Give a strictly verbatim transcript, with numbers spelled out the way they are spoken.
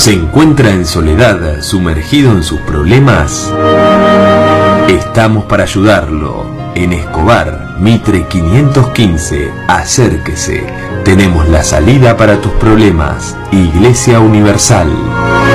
¿Se encuentra en soledad, sumergido en sus problemas? Estamos para ayudarlo. En Escobar, Mitre quinientos quince, acérquese. Tenemos la salida para tus problemas. Iglesia Universal.